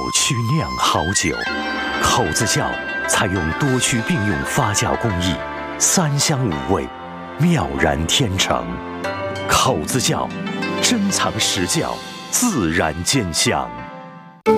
曲酿好酒。口子窖采用多曲并用发酵工艺，3香5味，妙然天成。口子窖珍藏实窖，自然兼香。